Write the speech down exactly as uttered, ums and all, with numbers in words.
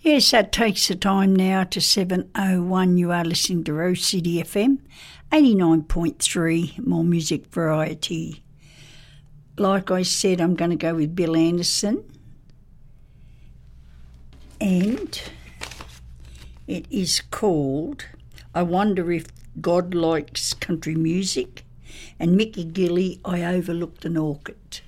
Yes, that takes the time now to seven oh one. You are listening to Rose City F M, eighty-nine point three, more music variety. Like I said, I'm going to go with Bill Anderson. And it is called I Wonder If God Likes Country Music. And Mickey Gilley, I Overlooked an Orchid.